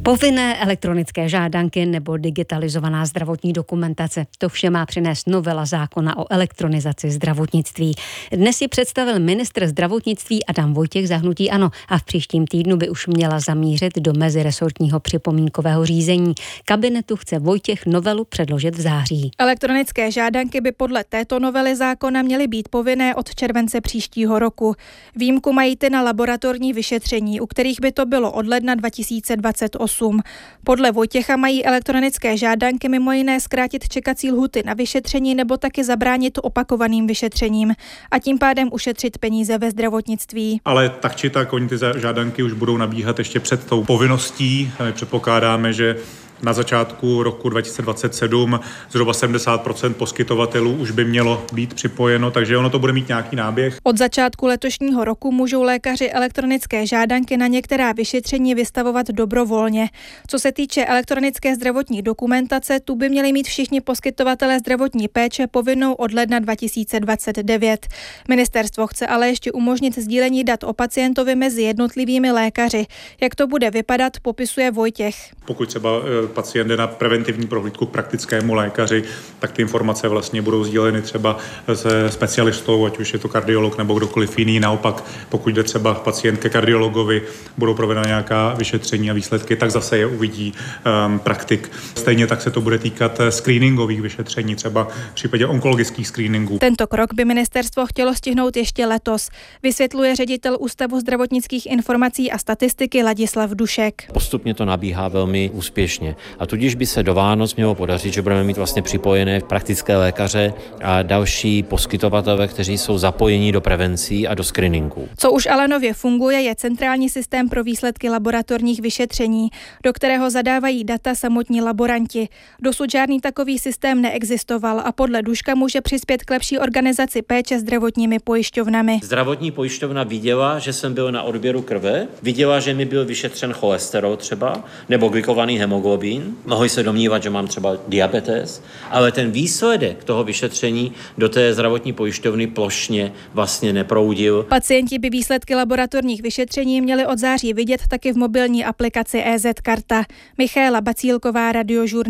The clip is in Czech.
Povinné elektronické žádanky nebo digitalizovaná zdravotní dokumentace. To vše má přinést novela zákona o elektronizaci zdravotnictví. Dnes ji představil ministr zdravotnictví Adam Vojtěch za hnutí ANO a v příštím týdnu by už měla zamířit do meziresortního připomínkového řízení. Kabinetu chce Vojtěch novelu předložit v září. Elektronické žádanky by podle této novely zákona měly být povinné od července příštího roku. Výjimku mají ty na laboratorní vyšetření, u kterých by to bylo od ledna 2028. Podle Vojtěcha mají elektronické žádanky mimo jiné zkrátit čekací lhuty na vyšetření nebo taky zabránit opakovaným vyšetřením a tím pádem ušetřit peníze ve zdravotnictví. Ale tak či tak, oni ty žádanky už budou nabíhat ještě před tou povinností. My předpokládáme, že na začátku roku 2027 zhruba 70% poskytovatelů už by mělo být připojeno, takže ono to bude mít nějaký náběh. Od začátku letošního roku můžou lékaři elektronické žádanky na některá vyšetření vystavovat dobrovolně. Co se týče elektronické zdravotní dokumentace, tu by měli mít všichni poskytovatelé zdravotní péče povinnou od ledna 2029. Ministerstvo chce ale ještě umožnit sdílení dat o pacientovi mezi jednotlivými lékaři. Jak to bude vypadat, popisuje Vojtěch. Pokud třeba pacient jde na preventivní prohlídku k praktickému lékaři, tak ty informace vlastně budou sdíleny třeba se specialistou, ať už je to kardiolog nebo kdokoliv jiný. Naopak, pokud jde třeba pacient ke kardiologovi, budou provedena nějaká vyšetření a výsledky, tak zase je uvidí praktik. Stejně tak se to bude týkat screeningových vyšetření, třeba v případě onkologických screeningů. Tento krok by ministerstvo chtělo stihnout ještě letos, vysvětluje ředitel Ústavu zdravotnických informací a statistiky Ladislav Dušek. Postupně to nabíhá velmi úspěšně. A tudíž by se do Vánoc mělo podařit, že budeme mít vlastně připojené praktické lékaře a další poskytovatele, kteří jsou zapojení do prevencí a do screeningu. Co už ale nově funguje, je centrální systém pro výsledky laboratorních vyšetření, do kterého zadávají data samotní laboranti. Dosud žádný takový systém neexistoval a podle Duška může přispět k lepší organizaci péče zdravotními pojišťovnami. Zdravotní pojišťovna viděla, že jsem byl na odběru krve, viděla, že mi byl vyšetřen cholesterol třeba, nebo glykovaný hemoglobin. Mohli se domnívat, že mám třeba diabetes, ale ten výsledek toho vyšetření do té zdravotní pojišťovny plošně vlastně neproudil. Pacienti by výsledky laboratorních vyšetření měli od září vidět taky v mobilní aplikaci EZ Karta. Michaela Bacílková, Radiožurnál.